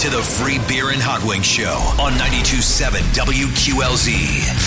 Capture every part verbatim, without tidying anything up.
to the Free Beer and Hot Wings Show on ninety-two point seven W Q L Z,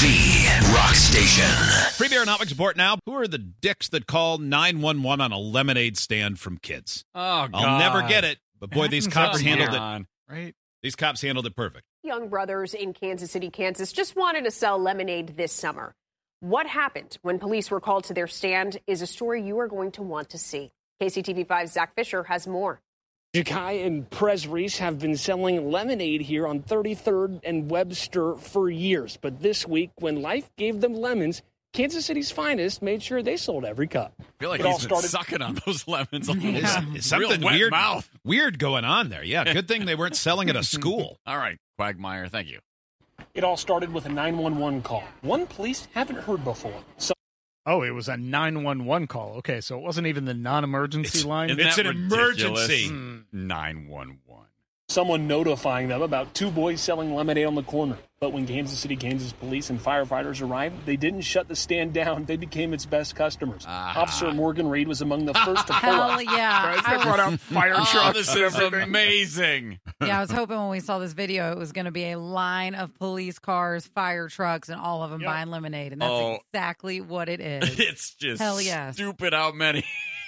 the rock station. Free Beer and Hot Wings report now. Who are the dicks that call nine one one on a lemonade stand from kids? Oh, God. I'll never get it, but boy, these cops handled on. it. Right? These cops handled it perfect. Young brothers in Kansas City, Kansas just wanted to sell lemonade this summer. What happened when police were called to their stand is a story you are going to want to see. K C T V five's Zach Fisher has more. Jakai and Perez Reese have been selling lemonade here on thirty-third and Webster for years. But this week, when life gave them lemons, Kansas City's finest made sure they sold every cup. I feel like It he's all been started- sucking on those lemons. Yeah. It's something Real wet weird, mouth. weird going on there. Yeah, good thing they weren't selling at a school. All right, Quagmire, thank you. It all started with a nine one one call, one police haven't heard before. So Oh, it was a nine one one call. Okay, so it wasn't even the non-emergency It's- line? Isn't It's that an ridiculous? emergency. Mm. nine one one. someone notifying them about two boys selling lemonade on the corner. But when Kansas City, Kansas police and firefighters arrived, they didn't shut the stand down. They became its best customers. Ah. Officer Morgan Reed was among the first to pull up. Hell yeah. Guys, I they was- brought out fire Oh, trucks this and is everything. amazing. yeah, I was hoping when we saw this video, it was going to be a line of police cars, fire trucks, and all of them Yep. buying lemonade. And that's Oh. exactly what it is. It's just Hell yes. stupid how many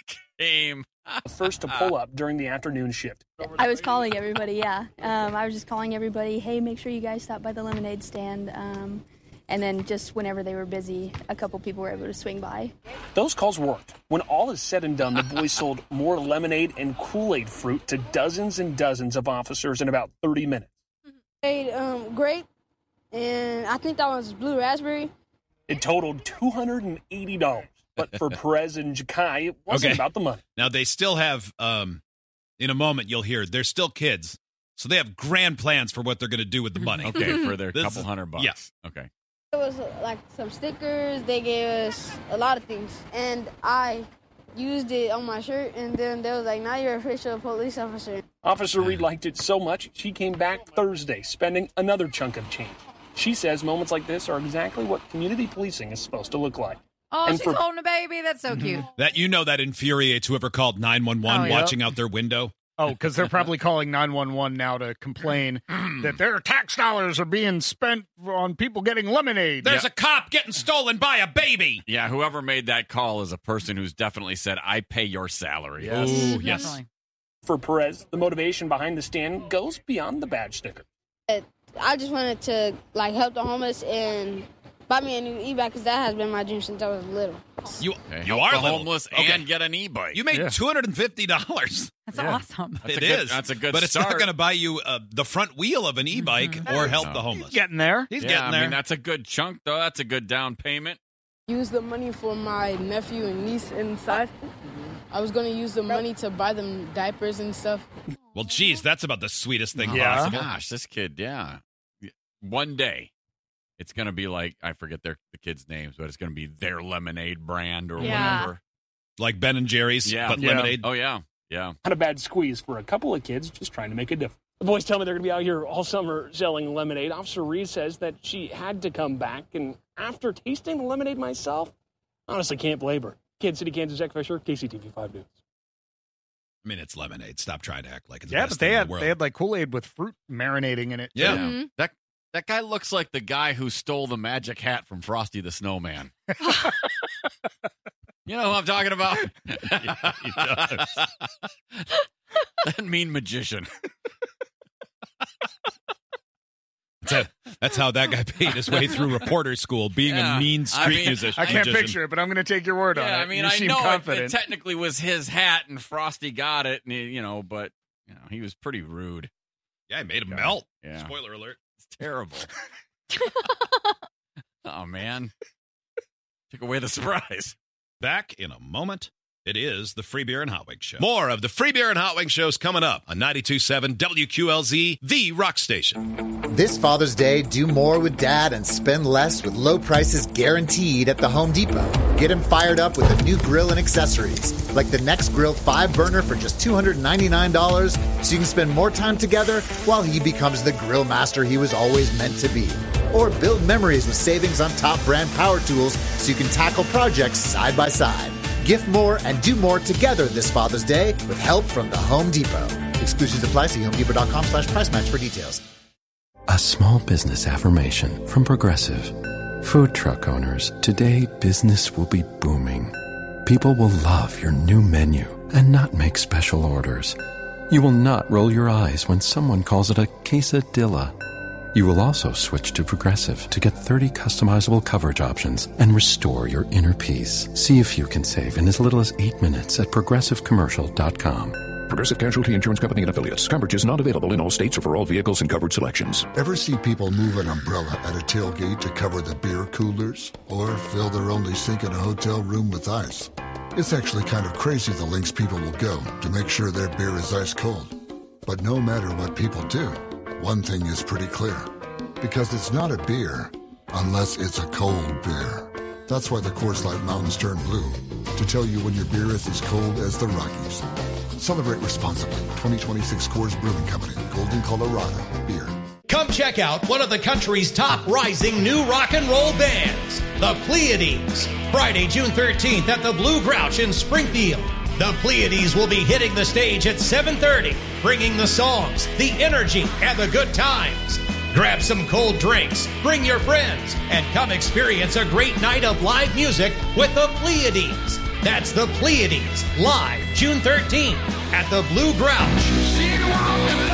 came. The first to pull up during the afternoon shift. I was calling everybody, yeah. Um, I was just calling everybody, hey, make sure you guys stop by the lemonade stand. Um, and then just whenever they were busy, a couple people were able to swing by. Those calls worked. When all is said and done, the boys sold more lemonade and Kool-Aid fruit to dozens and dozens of officers in about thirty minutes. Made um, grape, and I think that was blue raspberry. It totaled two hundred eighty dollars. But for Perez and Jakai, it wasn't Okay. about the money. Now, they still have, um, in a moment, you'll hear, they're still kids. So they have grand plans for what they're going to do with the money. Okay, for their This couple is- hundred bucks. yes. Okay. It was uh, like some stickers. They gave us a lot of things, and I used it on my shirt. And then they was like, "Now you're an official police officer." Officer Reed liked it so much, she came back Thursday, spending another chunk of change. She says moments like this are exactly what community policing is supposed to look like. Oh, And she's for- holding a baby. That's so cute. That you know that infuriates whoever called nine one one Oh, yeah. watching out their window. Oh, because they're probably calling nine one one now to complain that their tax dollars are being spent on people getting lemonade. There's a cop getting stolen by a baby. Yeah, whoever made that call is a person who's definitely said, I pay your salary. Yes. Ooh, yes. Definitely. For Perez, the motivation behind the stand goes beyond the badge sticker. I just wanted to like help the homeless and buy me a new e-bike because that has been my dream since I was little. You, Okay, you help are the little. homeless Okay. and get an e-bike. You made Yeah. two hundred fifty dollars. That's Yeah. awesome. That's It a good- is. that's a good But it's not start. going to buy you uh, the front wheel of an e-bike or help No. the homeless. Getting there. He's yeah, getting I there. mean, that's a good chunk, though. That's a good down payment. Use the money for my nephew and niece inside. I was going to use the money to buy them diapers and stuff. Well, geez, that's about the sweetest thing Yeah. possible. Gosh, this kid, yeah. One day, it's going to be like, I forget their the kids' names, but it's going to be their lemonade brand or Yeah. whatever. Like Ben and Jerry's, Yeah. but Yeah. lemonade. Oh, yeah. Yeah. Not a bad squeeze for a couple of kids just trying to make a difference. The boys tell me they're going to be out here all summer selling lemonade. Officer Reed says that she had to come back, and after tasting the lemonade myself, honestly can't blame her. Kansas City, Kansas, Zach Fisher, K C T V five News. I mean, it's lemonade. Stop trying to act like it's the Yeah, best but they thing in had the world. they had like Kool-Aid with fruit marinating in it. Yeah. Mm-hmm. That that guy looks like the guy who stole the magic hat from Frosty the Snowman. You know who I'm talking about? Yeah, he does. That mean magician. That's, a- that's how that guy paid his way through reporter school, being Yeah. a mean I street mean, musician. I can't magician. picture it, but I'm going to take your word on Yeah, it. I mean, you I seem know it, confident. it technically was his hat, and Frosty got it, and he, you know, but you know, he was pretty rude. Yeah, I made him melt. Yeah. Spoiler alert. It's terrible. Oh man, took away the surprise. Back in a moment. It is the Free Beer and Hot Wings Show. More of the Free Beer and Hot Wings shows coming up on ninety-two point seven W Q L Z, the rock station. This Father's Day, do more with Dad and spend less with low prices guaranteed at the Home Depot. Get him fired up with a new grill and accessories, like the Next Grill five burner for just two hundred ninety-nine dollars, so you can spend more time together while he becomes the grill master he was always meant to be. Or build memories with savings on top brand power tools so you can tackle projects side by side. Gift more and do more together this Father's Day with help from the Home Depot. Exclusions apply. See homedepot.com slash price match for details. A small business affirmation from Progressive. Food truck owners, today business will be booming. People will love your new menu and not make special orders. You will not roll your eyes when someone calls it a quesadilla. You will also switch to Progressive to get thirty customizable coverage options and restore your inner peace. See if you can save in as little as eight minutes at progressive commercial dot com. Progressive Casualty Insurance Company and Affiliates. Coverage is not available in all states or for all vehicles and covered selections. Ever see people move an umbrella at a tailgate to cover the beer coolers? Or fill their only sink in a hotel room with ice? It's actually kind of crazy the lengths people will go to make sure their beer is ice cold. But no matter what people do, one thing is pretty clear. Because it's not a beer unless it's a cold beer. That's why the Coors Light Mountains turn blue. To tell you when your beer is as cold as the Rockies. Celebrate responsibly. twenty twenty-six Coors Brewing Company. Golden, Colorado. Beer. Come check out one of the country's top rising new rock and roll bands, the Pleiades. Friday, June thirteenth at the Blue Grouch in Springfield. The Pleiades will be hitting the stage at seven thirty, bringing the songs, the energy, and the good times. Grab some cold drinks, bring your friends, and come experience a great night of live music with the Pleiades. That's the Pleiades, live June thirteenth at the Blue Grouch.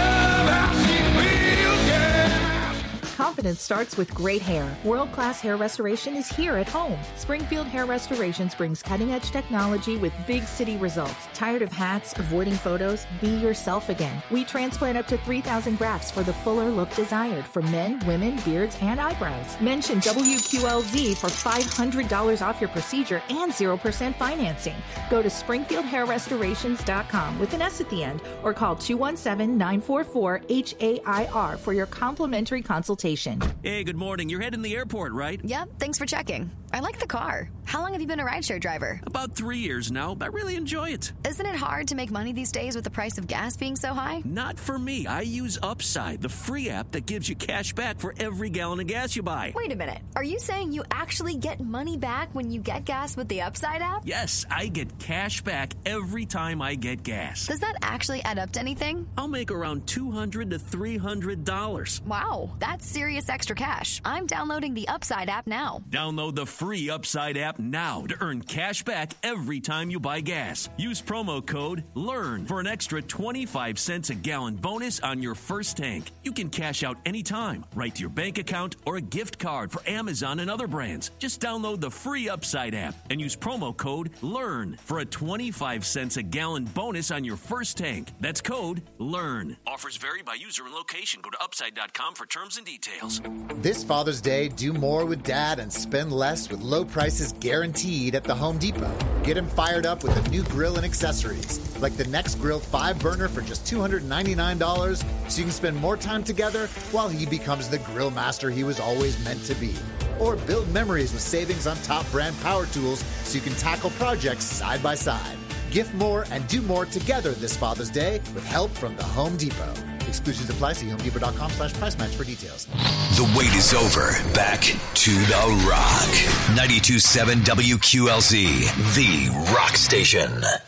Confidence starts with great hair. World-class hair restoration is here at home. Springfield Hair Restorations brings cutting-edge technology with big city results. Tired of hats, avoiding photos? Be yourself again. We transplant up to three thousand grafts for the fuller look desired for men, women, beards, and eyebrows. Mention W Q L Z for five hundred dollars off your procedure and zero percent financing. Go to springfield hair restorations dot com with an S at the end or call two one seven, nine four four, H A I R for your complimentary consultation. Hey, good morning. You're heading to the airport, right? Yep, thanks for checking. I like the car. How long have you been a rideshare driver? About three years now. I really enjoy it. Isn't it hard to make money these days with the price of gas being so high? Not for me. I use Upside, the free app that gives you cash back for every gallon of gas you buy. Wait a minute. Are you saying you actually get money back when you get gas with the Upside app? Yes, I get cash back every time I get gas. Does that actually add up to anything? I'll make around two hundred to three hundred dollars. Wow, that's serious extra cash. I'm downloading the Upside app now. Download the free Upside app now to earn cash back every time you buy gas. Use promo code LEARN for an extra twenty-five cents a gallon bonus on your first tank. You can cash out anytime, right to your bank account or a gift card for Amazon and other brands. Just download the free Upside app and use promo code LEARN for a twenty-five cents a gallon bonus on your first tank. That's code LEARN. Offers vary by user and location. Go to upside dot com for terms and details. This Father's Day, do more with Dad and spend less with low prices guaranteed at the Home Depot. Get him fired up with a new grill and accessories, like the Next Grill five burner for just two hundred ninety-nine dollars, so you can spend more time together while he becomes the grill master he was always meant to be. Or build memories with savings on top brand power tools so you can tackle projects side by side. Gift more and do more together this Father's Day with help from the Home Depot. Exclusions apply. See homedepot.com slash price match for details. The wait is over. Back to the Rock. ninety-two point seven W Q L Z, the Rock Station.